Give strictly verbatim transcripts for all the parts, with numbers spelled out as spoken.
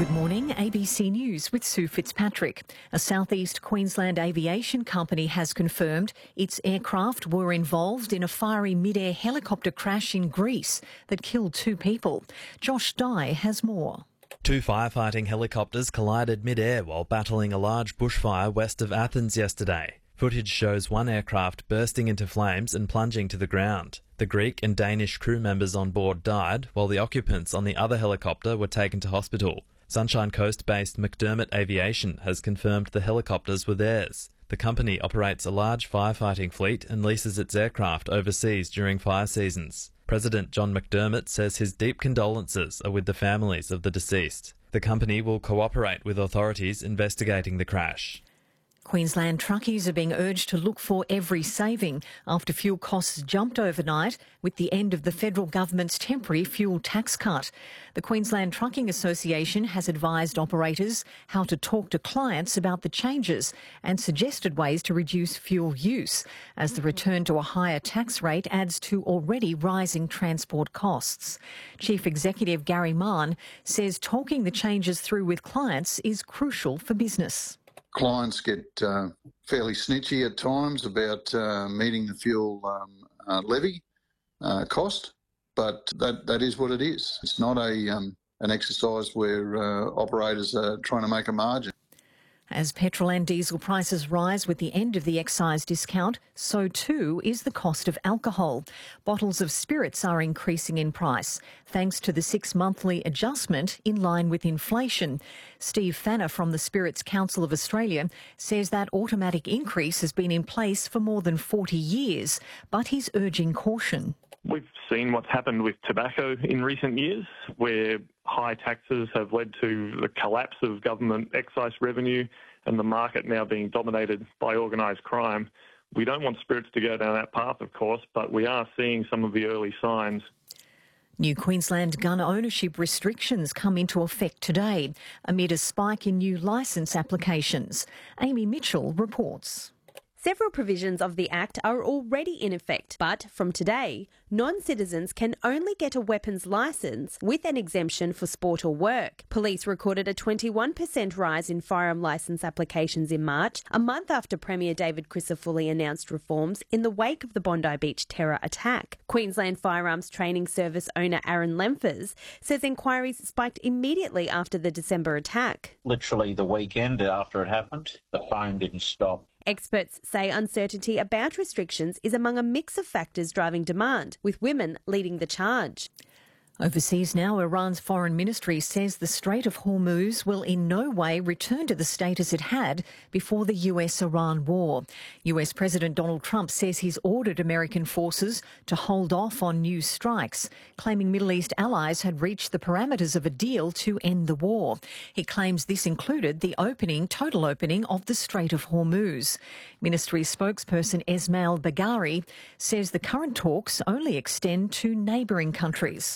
Good morning, A B C News with Sue Fitzpatrick. A southeast Queensland aviation company has confirmed its aircraft were involved in a fiery mid-air helicopter crash in Greece that killed two people. Josh Dye has more. Two firefighting helicopters collided mid-air while battling a large bushfire west of Athens yesterday. Footage shows one aircraft bursting into flames and plunging to the ground. The Greek and Danish crew members on board died, while the occupants on the other helicopter were taken to hospital. Sunshine Coast-based McDermott Aviation has confirmed the helicopters were theirs. The company operates a large firefighting fleet and leases its aircraft overseas during fire seasons. President John McDermott says his deep condolences are with the families of the deceased. The company will cooperate with authorities investigating the crash. Queensland truckies are being urged to look for every saving after fuel costs jumped overnight with the end of the federal government's temporary fuel tax cut. The Queensland Trucking Association has advised operators how to talk to clients about the changes and suggested ways to reduce fuel use, as the return to a higher tax rate adds to already rising transport costs. Chief Executive Gary Mann says talking the changes through with clients is crucial for business. Clients get uh, fairly snitchy at times about uh, meeting the fuel um, uh, levy uh, cost, but that, that is what it is. It's not a um, an exercise where uh, operators are trying to make a margin. As petrol and diesel prices rise with the end of the excise discount, so too is the cost of alcohol. Bottles of spirits are increasing in price, thanks to the six-monthly adjustment in line with inflation. Steve Fanner from the Spirits Council of Australia says that automatic increase has been in place for more than forty years, but he's urging caution. We've seen what's happened with tobacco in recent years, where high taxes have led to the collapse of government excise revenue and the market now being dominated by organised crime. We don't want spirits to go down that path, of course, but we are seeing some of the early signs. New Queensland gun ownership restrictions come into effect today amid a spike in new licence applications. Amy Mitchell reports. Several provisions of the Act are already in effect, but from today, non-citizens can only get a weapons licence with an exemption for sport or work. Police recorded a twenty-one percent rise in firearm licence applications in March, a month after Premier David Crisafulli announced reforms in the wake of the Bondi Beach terror attack. Queensland Firearms Training Service owner Aaron Lemphers says inquiries spiked immediately after the December attack. Literally the weekend after it happened, the phone didn't stop. Experts say uncertainty about restrictions is among a mix of factors driving demand, with women leading the charge. Overseas now, Iran's foreign ministry says the Strait of Hormuz will in no way return to the status it had before the U S Iran war. U S President Donald Trump says he's ordered American forces to hold off on new strikes, claiming Middle East allies had reached the parameters of a deal to end the war. He claims this included the opening, total opening of the Strait of Hormuz. Ministry spokesperson Esmail Bagheri says the current talks only extend to neighbouring countries.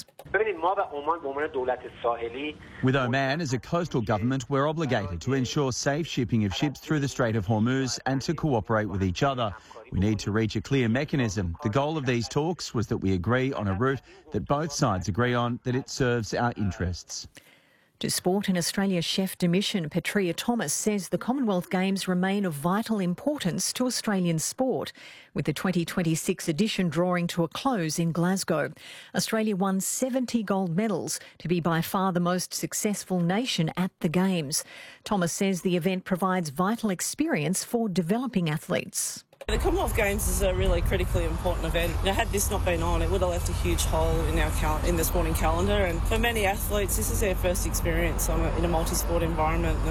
With Oman as a coastal government, we're obligated to ensure safe shipping of ships through the Strait of Hormuz and to cooperate with each other. We need to reach a clear mechanism. The goal of these talks was that we agree on a route that both sides agree on, that it serves our interests. To sport, and Australia chef de mission Petria Thomas says the Commonwealth Games remain of vital importance to Australian sport, with the twenty twenty-six edition drawing to a close in Glasgow. Australia won seventy gold medals to be by far the most successful nation at the Games. Thomas says the event provides vital experience for developing athletes. The Commonwealth Games is a really critically important event. You know, had this not been on, it would have left a huge hole in our cal- in the sporting calendar. And for many athletes, this is their first experience on a, in a multi-sport environment.